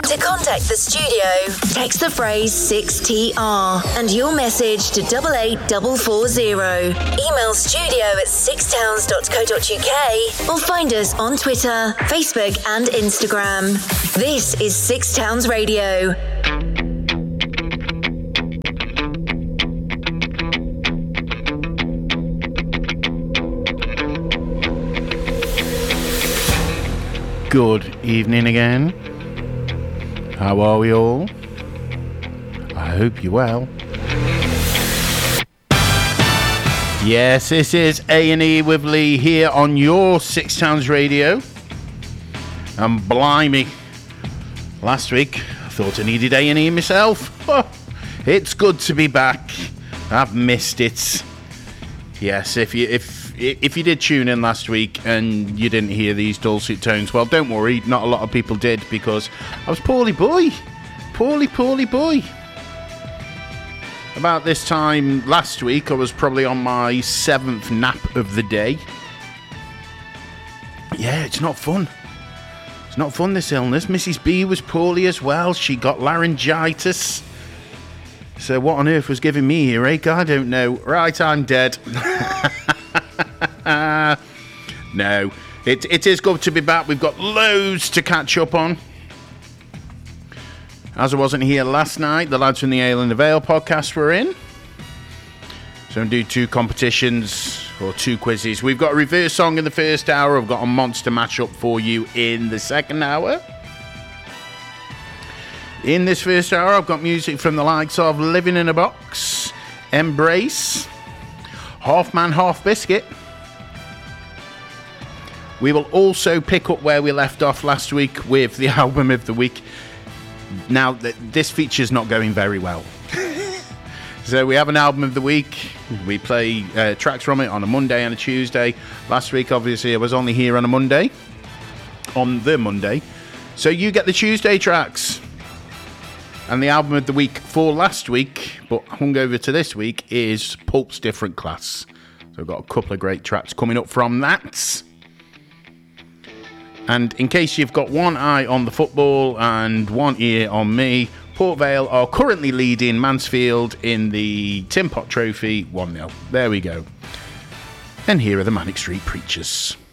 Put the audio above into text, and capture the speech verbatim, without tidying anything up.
To contact the studio, text the phrase six T R and your message to double eight four four zero. Email studio at six towns dot co dot uk or find us on Twitter, Facebook and Instagram. This is Six Towns Radio. Good evening again. How are we all? I hope you're well. Yes, this is A and E with Lee here on your Six Towns Radio. And blimey, last week I thought I needed A and E myself. Oh, it's good to be back. I've missed it. Yes, if you if if you did tune in last week and you didn't hear these dulcet tones, well, don't worry, not a lot of people did, because I was poorly boy. Poorly, poorly boy. About this time last week, I was probably on my seventh nap of the day. Yeah, it's not fun. It's not fun, this illness. Missus B was poorly as well. She got laryngitis. So what on earth was giving me earache? I don't know. Right, I'm dead. No, it, it is good to be back. We've got loads to catch up on. As I wasn't here last night, the lads from the Ale and the Vale podcast were in. So I'm doing two competitions, or two quizzes. We've got a reverse song in the first hour. I've got a monster mashup for you in the second hour. In this first hour, I've got music from the likes of Living in a Box, Embrace, Half Man, Half Biscuit. We will also pick up where we left off last week with the album of the week. Now, th- this feature's not going very well. So we have an album of the week. We play uh, tracks from it on a Monday and a Tuesday. Last week, obviously, I was only here on a Monday. On the Monday. So you get the Tuesday tracks. And the album of the week for last week, but hung over to this week, is Pulp's Different Class. So I've got a couple of great tracks coming up from that. And in case you've got one eye on the football and one ear on me, Port Vale are currently leading Mansfield in the Tim Pot Trophy one nil. There we go. And here are the Manic Street Preachers.